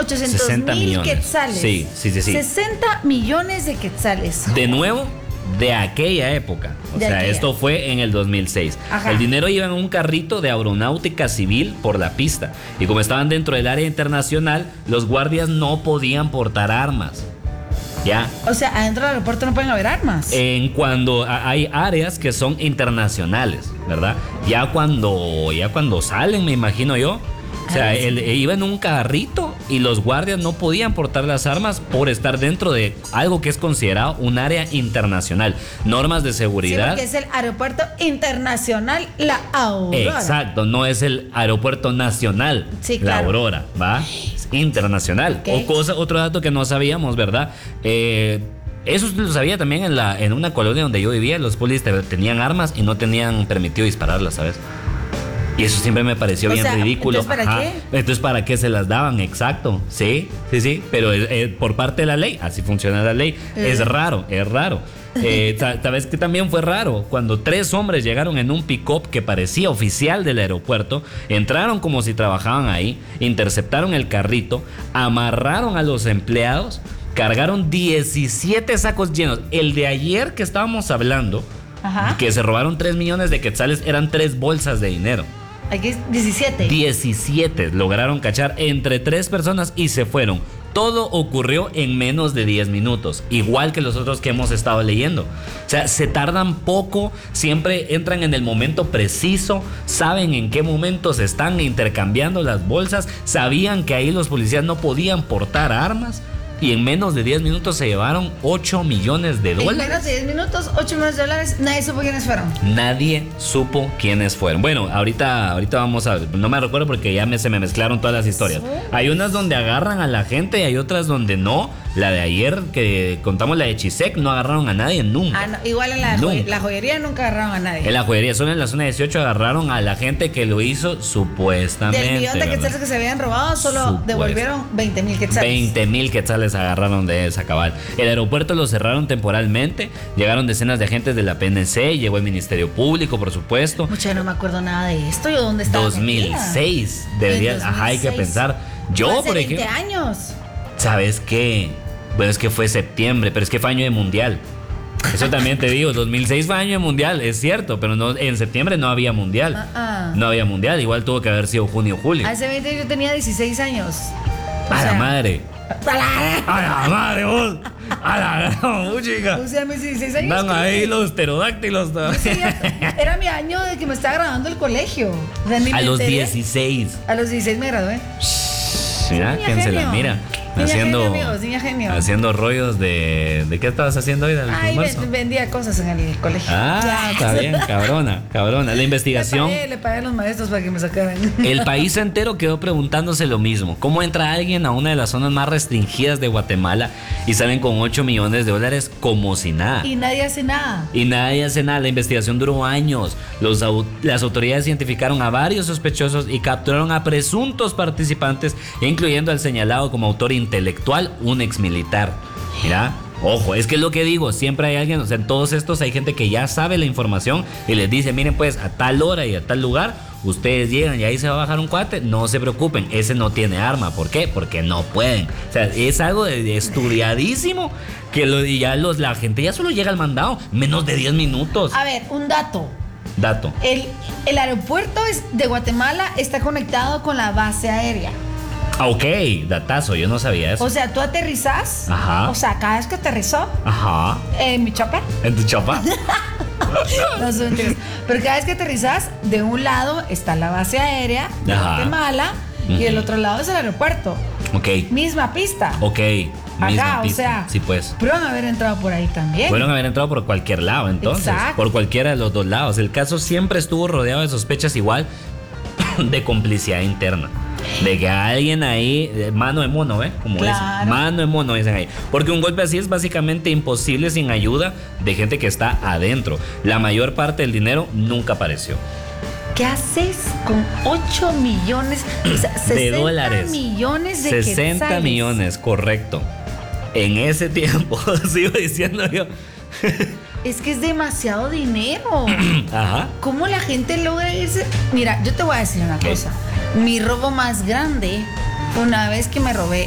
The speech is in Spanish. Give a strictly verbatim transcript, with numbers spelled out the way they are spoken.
ochocientos mil quetzales. Sí, sí, sí, sí. sesenta millones de quetzales. De nuevo, de aquella época. O De sea, aquella. esto fue en el dos mil seis. Ajá. El dinero iba en un carrito de aeronáutica civil por la pista. Y como estaban dentro del área internacional, los guardias no podían portar armas. ¿Ya? O sea, adentro del aeropuerto no pueden haber armas. En cuando a- hay áreas que son internacionales, ¿verdad? Ya cuando, ya cuando salen, me imagino yo. O sea, Ay, sí. él iba en un carrito y los guardias no podían portar las armas por estar dentro de algo que es considerado un área internacional. Normas de Sí, seguridad. porque es el aeropuerto internacional La Aurora. Exacto, no es el aeropuerto nacional, Sí, la claro. Aurora, ¿va? Es internacional. Ok. O cosa, otro dato que no sabíamos, ¿verdad? Eh, eso lo sabía también en, la, en una colonia donde yo vivía. Los polis te- tenían armas y no tenían permitido dispararlas, ¿sabes? Y eso siempre me pareció O bien sea, ridículo. ¿entonces para Ajá. qué? Entonces, ¿para qué se las daban? Exacto. Sí, sí, sí. Pero eh, eh, por parte de la ley, así funciona la ley. Eh. Es raro, es raro. Eh, sa- ¿Sabes qué también fue raro? Cuando tres hombres llegaron en un pick-up que parecía oficial del aeropuerto, entraron como si trabajaban ahí, interceptaron el carrito, amarraron a los empleados, cargaron diecisiete sacos llenos. El de ayer que estábamos hablando, Ajá. que se robaron tres millones de quetzales, eran tres bolsas de dinero. Aquí es diecisiete. diecisiete lograron cachar entre tres personas y se fueron. Todo ocurrió en menos de diez minutos, igual que los otros que hemos estado leyendo. O sea, se tardan poco, siempre entran en el momento preciso, saben en qué momento se están intercambiando las bolsas, sabían que ahí los policías no podían portar armas y en menos de diez minutos se llevaron ocho millones de En dólares. menos de diez minutos, ocho millones de dólares, nadie supo quiénes fueron. Nadie supo quiénes fueron. Bueno, ahorita, ahorita vamos a... No me recuerdo porque ya me, se me mezclaron todas las historias. Hay unas donde agarran a la gente y hay otras donde no. La de ayer que contamos, la de Chisec, no agarraron a nadie nunca. Ah, no, igual en la, Nunca. joye- la joyería nunca agarraron a nadie. En la joyería, solo en la zona dieciocho agarraron a la gente que lo hizo supuestamente. Del millón de ¿verdad? quetzales que se habían robado, solo Supuesto. devolvieron veinte mil quetzales. veinte mil quetzales agarraron de esa cabal. El aeropuerto lo cerraron temporalmente. Llegaron decenas de agentes de la P N C. Llegó el Ministerio Público, por supuesto. Mucha, no me acuerdo nada de esto. ¿Yo dónde estaba? dos mil seis. Debería, En ajá, hay que dos mil seis. pensar. Yo, Hace por veinte ejemplo. años. ¿Sabes qué? Bueno, es que fue septiembre, pero es que fue año de mundial. Eso también te digo, dos mil seis fue año de mundial, es cierto, pero no, en septiembre no había mundial. Ah, ah. No había mundial, igual tuvo que haber sido junio o julio. Hace veinte años yo tenía dieciséis años. O A la sea, madre. a la- A la madre, vos. A la gran chica. O sea, mis dieciséis años. Van ¿qué? ahí los pterodáctilos. Yo seguía- era mi año de que me estaba graduando el colegio. O sea, ni A me los enteré. dieciséis. A los dieciséis me gradué. Mira, Niña quién se la genio. mira. Niña haciendo, genio, amigos, niña genio. haciendo rollos de. ¿De qué estabas haciendo hoy del Ay, almuerzo? ven- vendía cosas en el colegio. Ah, Ya. está bien, cabrona, cabrona. La investigación. Le pagué, le pagué a los maestros para que me sacaran. El país entero quedó preguntándose lo mismo. ¿Cómo entra alguien a una de las zonas más restringidas de Guatemala y salen con ocho millones de dólares como si nada? Y nadie hace nada. Y nadie hace nada. La investigación duró años. Los, au- las autoridades identificaron a varios sospechosos y capturaron a presuntos participantes, incluyendo al señalado como autor intelectual, un exmilitar. Mira, ojo, es que es lo que digo, siempre hay alguien, o sea, en todos estos hay gente que ya sabe la información y les dice, miren pues, a tal hora y a tal lugar, ustedes llegan y ahí se va a bajar un cuate, no se preocupen, ese no tiene arma. ¿Por qué? Porque no pueden. O sea, es algo de, de estudiadísimo que lo, y ya los, la gente ya solo llega al mandado, menos de diez minutos. A ver, un dato. Dato. El, el aeropuerto es- de Guatemala está conectado con la base aérea. Ah, ok, datazo, yo no sabía eso. O sea, tú aterrizas. Ajá. O sea, cada vez que aterrizó Ajá. en mi chapa. ¿En tu chapa? No son mentiras. Pero cada vez que aterrizas, de un lado está la base aérea de Ajá. Guatemala y Ujú. del otro lado es el aeropuerto. Ok, Misma pista. ok. Misma Acá, o pista. sea. Sí, pues. Pudieron haber entrado por ahí también. Fueron a haber entrado por cualquier lado, entonces. Exacto. Por cualquiera de los dos lados. El caso siempre estuvo rodeado de sospechas igual de complicidad interna. De que alguien ahí, eh, mano de mono, ¿eh? Como Claro. dicen. Mano de mono, dicen ahí. Porque un golpe así es básicamente imposible sin ayuda de gente que está adentro. La mayor parte del dinero nunca apareció. ¿Qué haces con ocho millones o sea, De sesenta dólares. millones de sesenta quetzales? millones, correcto. En ese tiempo, sigo diciendo yo. Es que es demasiado dinero. Ajá. ¿Cómo la gente logra irse? Mira, yo te voy a decir una ¿Qué? cosa. Mi robo más grande fue una vez que me robé